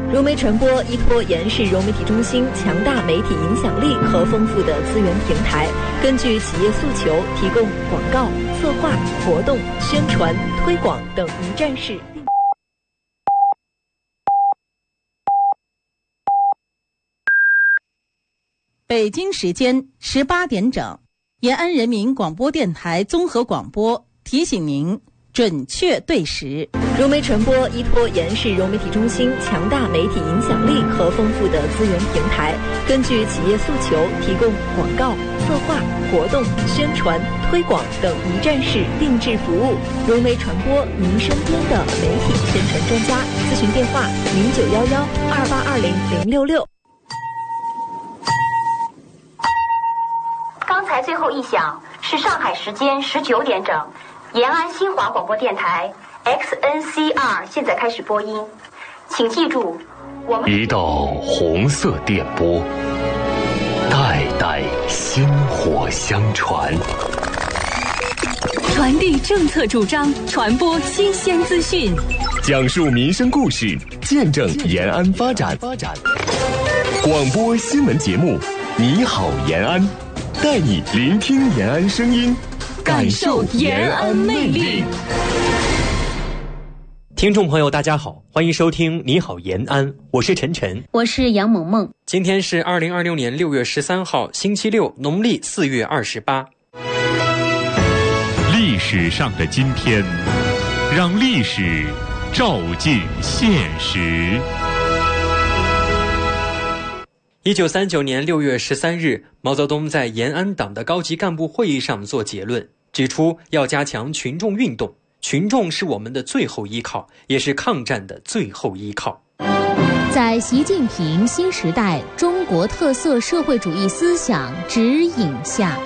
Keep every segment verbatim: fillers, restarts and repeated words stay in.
融媒传播依托延世融媒体中心强大媒体影响力和丰富的资源平台，根据企业诉求，提供广告、策划、活动、宣传、推广等一站式。 北京时间十八点整，延安人民广播电台综合广播提醒您准确对时。 融媒传播依托延世融媒体中心强大媒体影响力和丰富的资源平台，根据企业诉求，提供广告、策划、活动、宣传、推广等一站式定制服务。融媒传播，您身边的媒体宣传专家。咨询电话：零九幺幺二八二零零六六。 刚才最后一响是上海时间十九点整，延安新华广播电台 X N C R 现在开始播音，请记住，我们一道红色电波，代代薪火相传， 传递政策主张，传播新鲜资讯， 讲述民生故事，见证延安发展。广播新闻节目，你好延安，带你聆听延安声音，感受延安魅力。 听众朋友大家好，欢迎收听你好延安，我是晨晨， 我是杨萌萌。 今天是二零二六年六月十三号星期六，农历四月二十八。 历史上的今天，让历史照进现实。 一九三九年六月十三日，毛泽东在延安党的高级干部会议上做结论，指出要加强群众运动，群众是我们的最后依靠，也是抗战的最后依靠。 在习近平新时代中国特色社会主义思想指引下，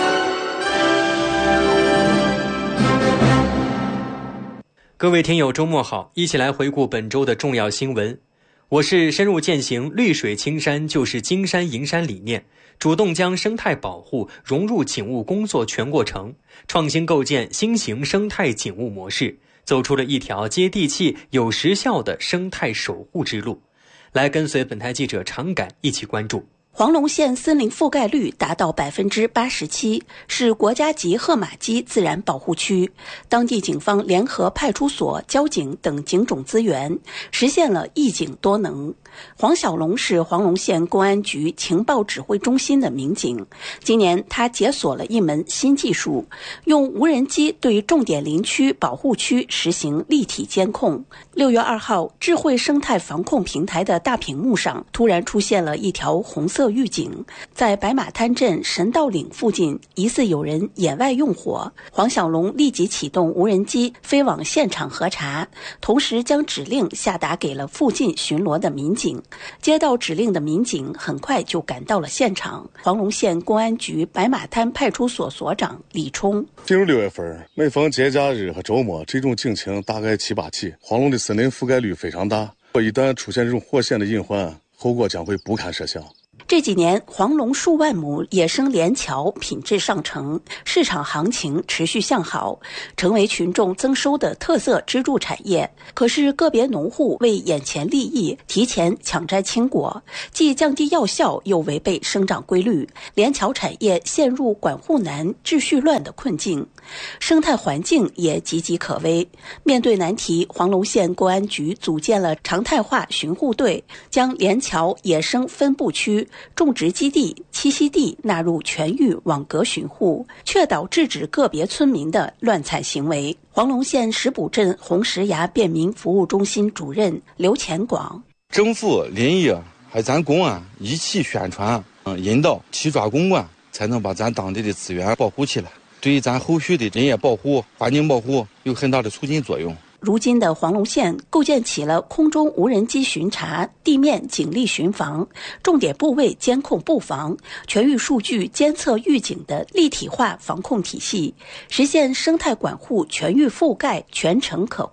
各位听友周末好，一起来回顾本周的重要新闻。我是深入践行绿水青山就是金山银山理念，主动将生态保护融入警务工作全过程，创新构建新型生态警务模式，走出了一条接地气有实效的生态守护之路。来跟随本台记者常感一起关注。 黄龙县森林覆盖率达到百分之八十七，是国家级褐马鸡自然保护区。当地警方联合派出所、交警等警种资源，实现了一警多能。黄小龙是黄龙县公安局情报指挥中心的民警，今年他解锁了一门新技术，用无人机对重点林区、保护区实行立体监控。六月二号，智慧生态防控平台的大屏幕上突然出现了一条红色预警，在白马滩镇神道岭附近，疑似有人野外用火。黄小龙立即启动无人机飞往现场核查，同时将指令下达给了附近巡逻的民警。接到指令的民警很快就赶到了现场。黄龙县公安局白马滩派出所所长李冲： 进入六月份，每逢节假日和周末，这种警情大概七八起。黄龙的森林覆盖率非常大，一旦出现这种火线的隐患，后果将会不堪设想。这几年，黄龙数万亩野生连桥品质上乘，市场行情持续向好，成为群众增收的特色支柱产业。可是个别农户为眼前利益，提前抢摘青果，既降低药效，又违背生长规律，连桥产业陷入管护难、秩序乱的困境，生态环境也岌岌可危。面对难题，黄龙县公安局组建了常态化巡护队，将连桥野生分布区、种植基地、栖息地纳入全域网格巡护，确保制止个别村民的乱采行为。黄龙县石埔镇红石崖便民服务中心主任刘前广： 政府、邻业还有咱公安一起宣传、嗯、引导、齐抓共管，才能把咱当地的资源保护起来，对咱后续的林业保护、环境保护有很大的促进作用。如今的黄龙县构建起了空中无人机巡查、地面警力巡防、重点部位监控布防、全域数据监测预警的立体化防控体系，实现生态管护全域覆盖、全程可控。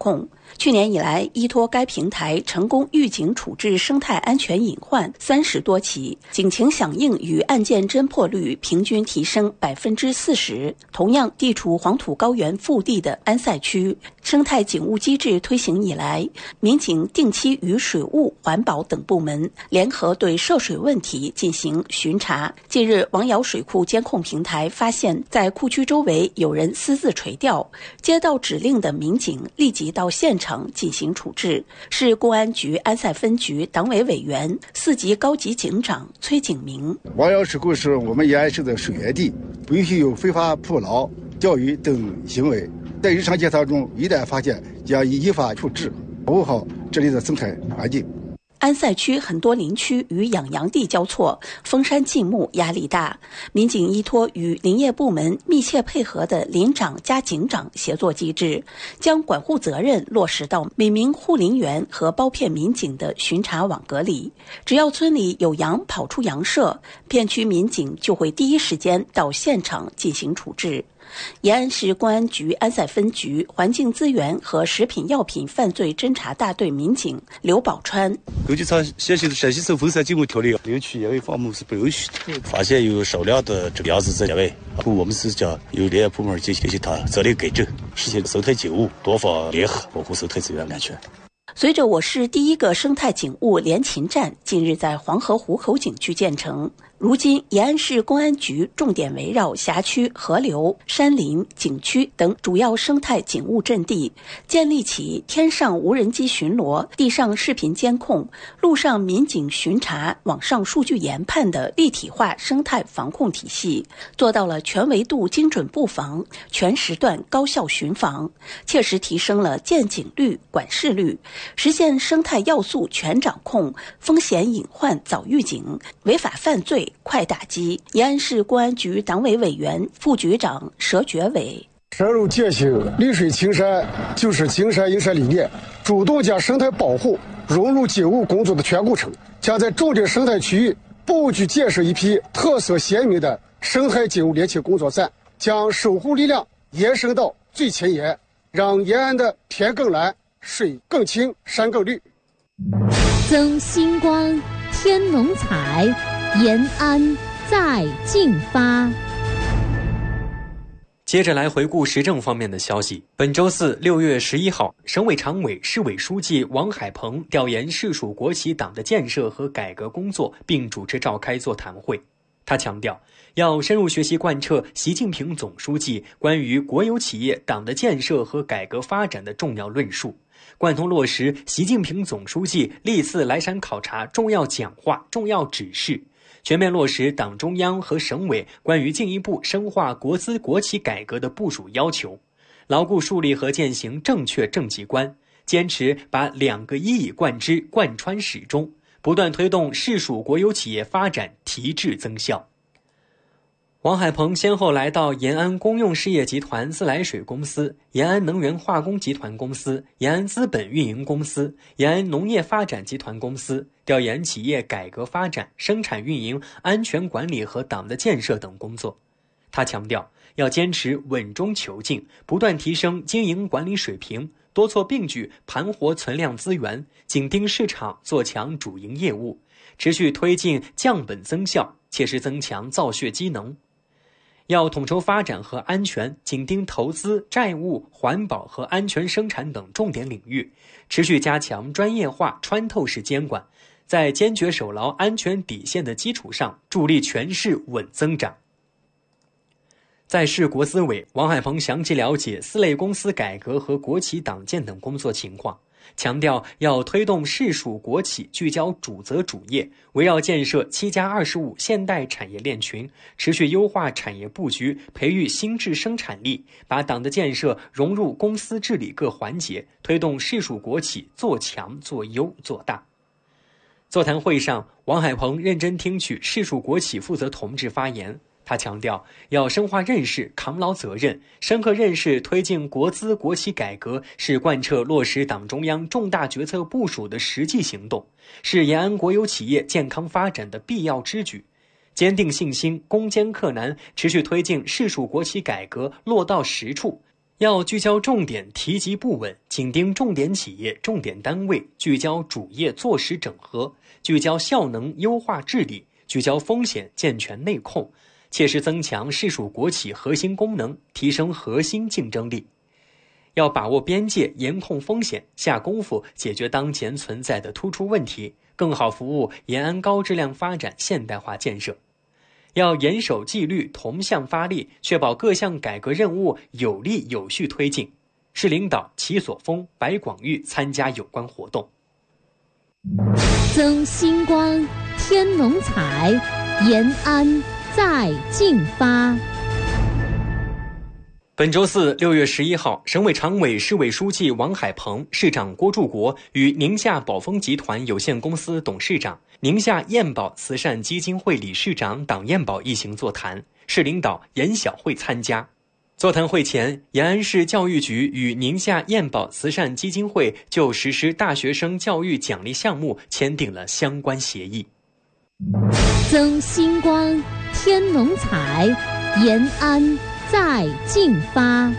去年以来，依托该平台成功预警处置生态安全隐患三十多起，警情响应与案件侦破率平均提升百分之四十。同样，地处黄土高原腹地的安塞区，生态警务机制推行以来，民警定期与水务、环保等部门联合对涉水问题进行巡查。近日，王窑水库监控平台发现，在库区周围有人私自垂钓，接到指令的民警立即到现场进行处置。市公安局安塞分局党委委员、四级高级警长崔景明： 王窑水库是我们延安市的水源地，不允许有非法捕捞、钓鱼等行为。在日常检查中，一旦发现，将依法处置，保护好这里的生态环境。 安塞区很多林区与养羊地交错，封山禁牧压力大。民警依托与林业部门密切配合的林长加警长协作机制，将管护责任落实到每名护林员和包片民警的巡查网格里。只要村里有羊跑出羊舍，片区民警就会第一时间到现场进行处置。延安市公安局安塞分局环境资源和食品药品犯罪侦查大队民警刘宝川： 根据陕陕西陕西省风山禁牧条例，林区野外放牧是不允许的。发现有少量的这个羊只在野外，我们是将由林业部门进行它责令改正，实现生态警务，多方联合，保护生态资源安全。 随着我市第一个生态警务联勤站近日在黄河湖口景区建成，如今延安市公安局重点围绕辖区河流、山林、景区等主要生态警务阵地，建立起天上无人机巡逻、地上视频监控、陆上民警巡查、网上数据研判的立体化生态防控体系，做到了全维度精准布防、全时段高效巡防，切实提升了建警率、管事率，实现生态要素全掌控，风险隐患早预警，违法犯罪快打击。延安市公安局党委委员、副局长佘觉伟： 深入践行绿水青山就是青山营山理念，主动将生态保护融入警务工作的全过程，将在重点生态区域布局建设一批特色鲜明的生态警务联勤工作站，将守护力量延伸到最前沿，让延安的天更蓝、水更清、山更绿。 增星光，添浓彩，延安再进发。 接着来回顾时政方面的消息。本周四六月十一号，省委常委、市委书记王海鹏调研市属国企党的建设和改革工作，并主持召开座谈会。他强调，要深入学习贯彻习近平总书记关于国有企业党的建设和改革发展的重要论述，贯通落实习近平总书记历次来陕考察重要讲话、重要指示，全面落实党中央和省委关于进一步深化国资国企改革的部署要求，牢固树立和践行正确政绩观，坚持把两个一以贯之、贯穿始终，不断推动市属国有企业发展提质增效。王海鹏先后来到延安公用事业集团自来水公司、延安能源化工集团公司、延安资本运营公司、延安农业发展集团公司，调研企业改革发展、生产运营、安全管理和党的建设等工作。他强调，要坚持稳中求进，不断提升经营管理水平，多措并举盘活存量资源，紧盯市场，做强主营业务，持续推进降本增效，切实增强造血机能。要统筹发展和安全，紧盯投资、债务、环保和安全生产等重点领域，持续加强专业化、穿透式监管，在坚决守牢安全底线的基础上，助力全市稳增长。在市国资委，王海鹏详细了解四类公司改革和国企党建等工作情况，强调要推动市属国企聚焦主责主业，围绕建设七加二十五现代产业链群，持续优化产业布局，培育新质生产力，把党的建设融入公司治理各环节，推动市属国企做强做优做大。座谈会上，王海鹏认真听取市属国企负责同志发言。他强调，要深化认识，扛牢责任，深刻认识推进国资国企改革是贯彻落实党中央重大决策部署的实际行动，是延安国有企业健康发展的必要之举。坚定信心，攻坚克难，持续推进市属国企改革落到实处， 要聚焦重点提及部稳，紧盯重点企业、重点单位，聚焦主业做实整合，聚焦效能优化治理，聚焦风险健全内控，切实增强市属国企核心功能，提升核心竞争力。要把握边界，严控风险，下功夫解决当前存在的突出问题，更好服务延安高质量发展现代化建设。要严守纪律，同向发力，确保各项改革任务有力有序推进。市领导齐所峰、白广玉参加有关活动。 增星光，添浓彩，延安再进发。 本周四六月十一号，省委常委、市委书记王海鹏、市长郭柱国与宁夏宝丰集团有限公司董事长、宁夏燕宝慈善基金会理事长党燕宝一行座谈，市领导严晓慧参加。座谈会前，延安市教育局与宁夏燕宝慈善基金会就实施大学生教育奖励项目签订了相关协议。 增星光，添浓彩，延安再进发。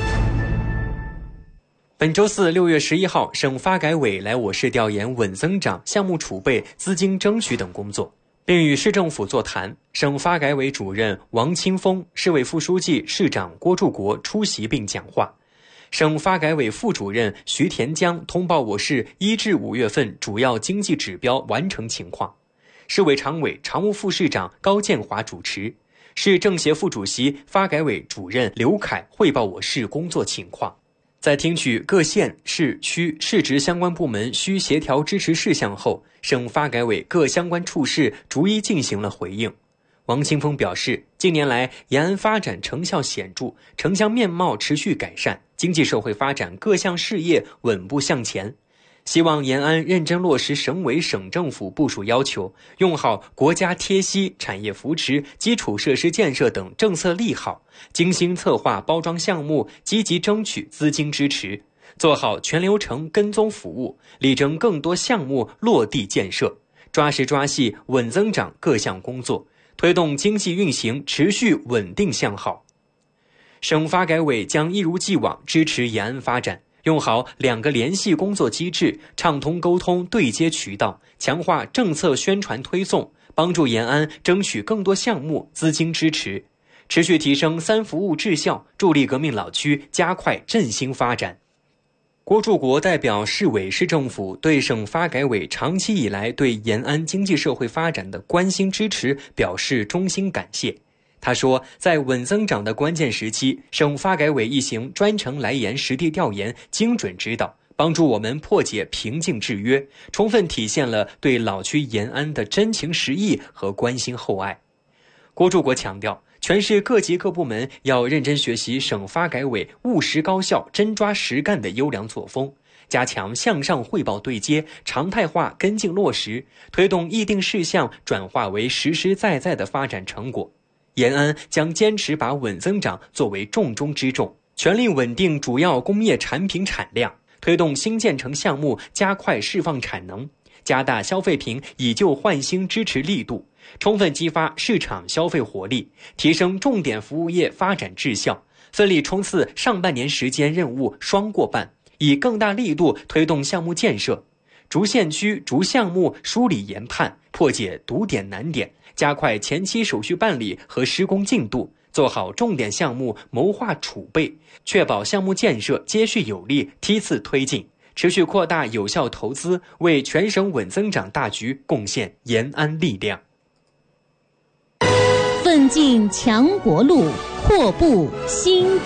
本周四六月十一号，省发改委来我市调研稳增长、项目储备、资金争取等工作，并与市政府座谈。省发改委主任王清峰、市委副书记、市长郭柱国出席并讲话。省发改委副主任徐田江通报我市一至五月份主要经济指标完成情况。市委常委、常务副市长高建华主持。市政协副主席、发改委主任刘凯汇报我市工作情况。在听取各县、市、区、市直相关部门需协调支持事项后，省发改委各相关处室逐一进行了回应。王清峰表示，近年来延安发展成效显著，城乡面貌持续改善，经济社会发展各项事业稳步向前。希望延安认真落实省委省政府部署要求，用好国家贴息、产业扶持、基础设施建设等政策利好，精心策划包装项目，积极争取资金支持，做好全流程跟踪服务，力争更多项目落地建设，抓实抓细稳增长各项工作，推动经济运行持续稳定向好。省发改委将一如既往支持延安发展，用好两个联系工作机制，畅通沟通对接渠道，强化政策宣传推送，帮助延安争取更多项目资金支持，持续提升三服务质效，助力革命老区加快振兴发展。郭柱国代表市委市政府对省发改委长期以来对延安经济社会发展的关心支持表示衷心感谢。他说，在稳增长的关键时期，省发改委一行专程来延实地调研，精准指导，帮助我们破解瓶颈制约，充分体现了对老区延安的真情实意和关心厚爱。郭柱国强调，全市各级各部门要认真学习省发改委务实高效、真抓实干的优良作风，加强向上汇报对接，常态化跟进落实，推动议定事项转化为实实在在的发展成果。延安将坚持把稳增长作为重中之重，全力稳定主要工业产品产量，推动新建成项目加快释放产能，加大消费品以旧换新支持力度，充分激发市场消费活力，提升重点服务业发展质效，奋力冲刺上半年时间任务双过半，以更大力度推动项目建设，逐县区、逐项目梳理研判，破解堵点难点，加快前期手续办理和施工进度，做好重点项目谋划储备，确保项目建设接续有力、梯次推进，持续扩大有效投资，为全省稳增长大局贡献延安力量。 奋进强国路，阔步新